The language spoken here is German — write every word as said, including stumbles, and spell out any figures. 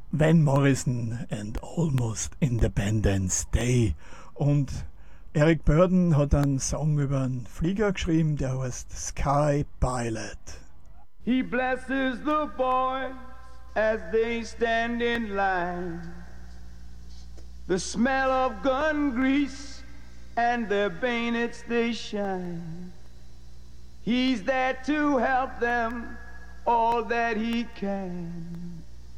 Van Morrison and Almost Independence Day. Und Eric Burdon hat einen Song über einen Flieger geschrieben, der heißt Sky Pilot. He blesses the boys as they stand in line. The smell of gun grease and their bayonets they shine. He's there to help them all that he can.